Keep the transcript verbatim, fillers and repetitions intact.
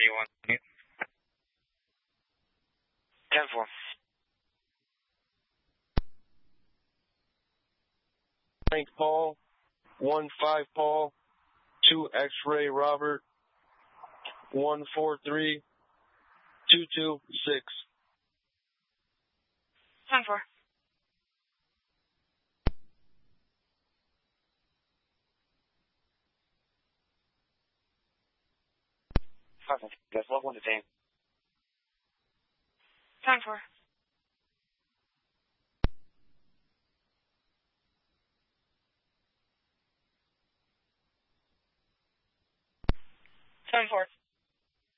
you want? ten four. Frank Paul, one five Paul, two X-ray Robert, one four three, two two six. ten four. Perfect. Guess what one to team? ten four. ten four.